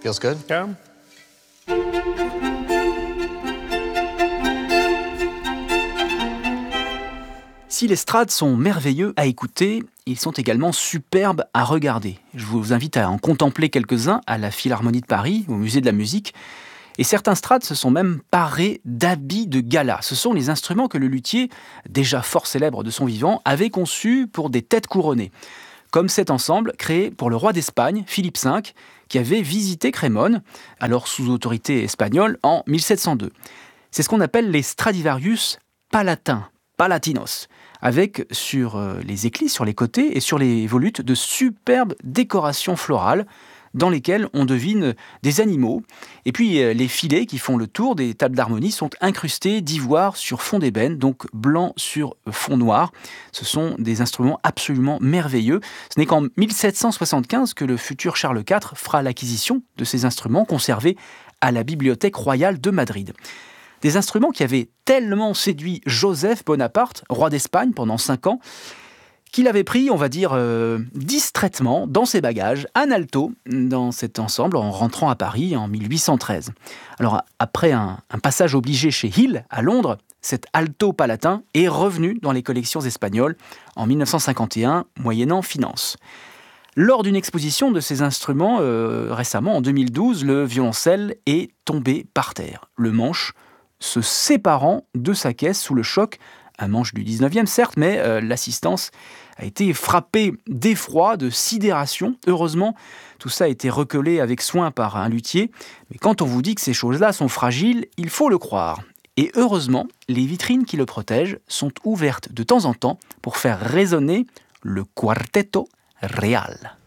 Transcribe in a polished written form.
Feels good? Yeah. Si les Strades sont merveilleux à écouter, ils sont également superbes à regarder. Je vous invite à en contempler quelques-uns à la Philharmonie de Paris, au Musée de la musique. Et certains Strades se sont même parés d'habits de gala. Ce sont les instruments que le luthier, déjà fort célèbre de son vivant, avait conçus pour des têtes couronnées. Comme cet ensemble créé pour le roi d'Espagne, Philippe V, qui avait visité Crémone, alors sous autorité espagnole, en 1702. C'est ce qu'on appelle les Stradivarius palatins, palatinos, avec sur les éclis, sur les côtés et sur les volutes de superbes décorations florales dans lesquelles on devine des animaux. Et puis les filets qui font le tour des tables d'harmonie sont incrustés d'ivoire sur fond d'ébène, donc blanc sur fond noir. Ce sont des instruments absolument merveilleux. Ce n'est qu'en 1775 que le futur Charles IV fera l'acquisition de ces instruments conservés à la Bibliothèque royale de Madrid. Des instruments qui avaient tellement séduit Joseph Bonaparte, roi d'Espagne pendant 5 ans, qu'il avait pris, on va dire, distraitement dans ses bagages, un alto, dans cet ensemble, en rentrant à Paris en 1813. Alors, après un passage obligé chez Hill, à Londres, cet alto palatin est revenu dans les collections espagnoles en 1951, moyennant finance. Lors d'une exposition de ces instruments, récemment, en 2012, le violoncelle est tombé par terre. Le manche se séparant de sa caisse sous le choc, un manche du 19e certes, mais l'assistance a été frappée d'effroi, de sidération. Heureusement, tout ça a été recollé avec soin par un luthier. Mais quand on vous dit que ces choses-là sont fragiles, il faut le croire. Et heureusement, les vitrines qui le protègent sont ouvertes de temps en temps pour faire résonner le Quartetto Real.